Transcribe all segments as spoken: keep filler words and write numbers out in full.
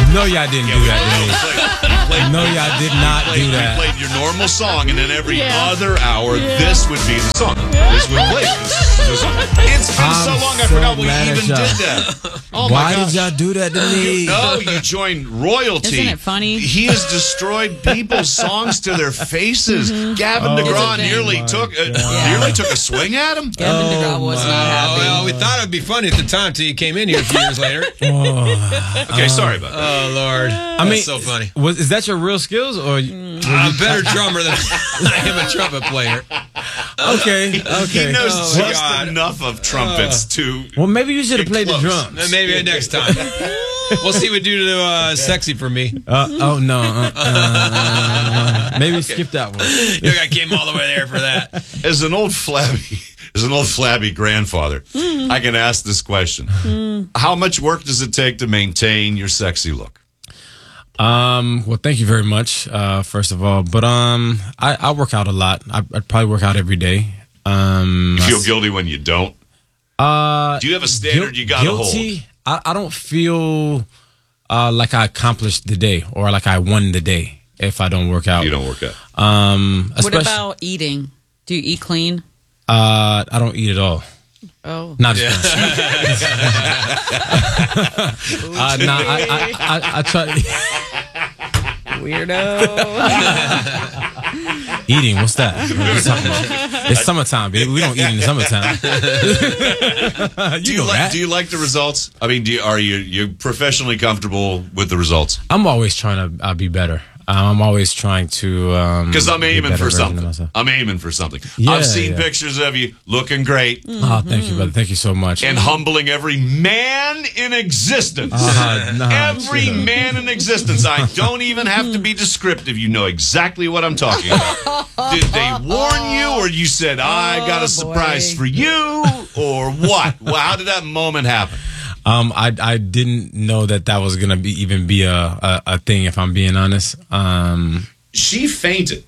No, y'all didn't do that to me. Played, no, y'all did not played, do that. We played your normal song, and then every Yeah. other hour, Yeah. this would be the song. This would play. This is the song. It's been I'm so long, I so forgot we mad at even y'all. did that. Oh Why my gosh. did y'all do that to me? No, you joined royalty. Isn't it funny? He has destroyed people's songs to their faces. Gavin Oh, DeGraw It's a nearly my took uh, God. nearly took a swing at him. Gavin Oh, DeGraw was my- not Oh, happy. well, we thought it would be funny at the time till you came in here a few years later. Oh, Okay, sorry about that. Oh, Lord. I mean, That's so funny. Was, is that your real skills, or I'm a better drummer than I am a trumpet player. okay? Okay. He knows Oh, my just God. enough of trumpets to. Well, maybe you should have played the Close. drums. Maybe next time. We'll see what you do to uh, Sexy for me. Uh, oh no. Uh, uh, maybe skip that one. You I came all the way there for that. As an old flabby, as an old flabby grandfather, I can ask this question: How much work does it take to maintain your sexy look? Um. Well, thank you very much. Uh, first of all, but um, I, I work out a lot. I I probably work out every day. Um. You feel guilty when you don't? Uh. Do you have a standard you got to hold? Guilty. I, I don't feel uh, like I accomplished the day or like I won the day if I don't work out. You don't work out. Um, What especially- about eating? Do you eat clean? Uh, I don't eat at all. Oh. Not just uh, nah, I, I, I, I try Weirdo. eating. What's that? What are you talking about? It's summertime, baby. We don't eat in the summertime. you Do you know like? that. Do you like the results? I mean, do you, are you you professionally comfortable with the results? I'm always trying to uh, be better. Um, I'm always trying to um, Because I'm be a aiming better for version of something. myself. I'm aiming for something. Yeah, I've seen yeah. pictures of you looking great Oh, thank you, brother. Thank you so much. and humbling every man in existence. Uh, nah, Every chill. man in existence. I don't even have to be descriptive. You know exactly what I'm talking about. Did they warn you, or you said, I got a surprise boy. for you, or what? Well, how did that moment happen? Um, I I didn't know that that was gonna be even be a, a, a thing. If I'm being honest, um, She fainted.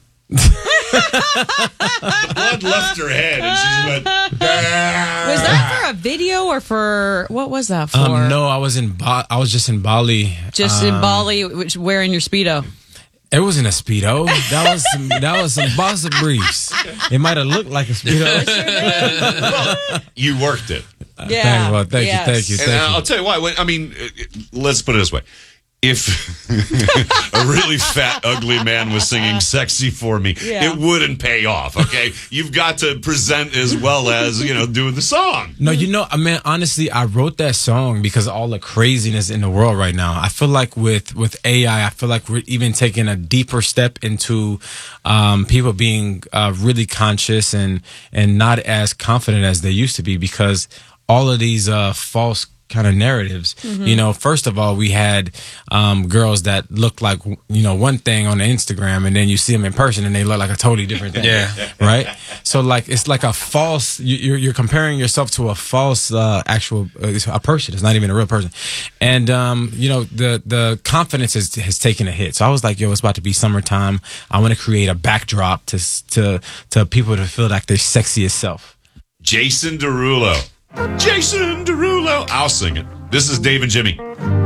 The blood left her head, and she went. Was that for a video or for what was that for? um, no, I was in ba- I was just in Bali. Just in Bali, which wearing your Speedo. It wasn't a Speedo. That was some, that was some bossa briefs. It might have looked like a Speedo. Well, you worked it. Yeah. Thank, well, thank yes. you, thank you, And thank I'll you. tell you why. When, I mean, uh, let's put it this way. If a really fat, ugly man was singing Sexy for Me, Yeah. it wouldn't pay off, okay? You've got to present as well as, you know, doing the song. No, you know, I mean, honestly, I wrote that song because of all the craziness in the world right now. I feel like with with A I, I feel like we're even taking a deeper step into um, people being uh, really conscious and and not as confident as they used to be because all of these uh, false kind of narratives. You know, first of all, we had um, girls that looked like, you know, one thing on the Instagram, and then you see them in person and they look like a totally different thing. Yeah. Right. So like, it's like a false, you- you're, you're comparing yourself to a false uh, actual, uh, it's a person. It's not even a real person. And, um, you know, the, the confidence has, has taken a hit. So I was like, yo, it's about to be summertime. I want to create a backdrop to, s- to, to people to feel like they're sexy as self. Jason Derulo. Jason Derulo. I'll sing it. This is Dave and Jimmy.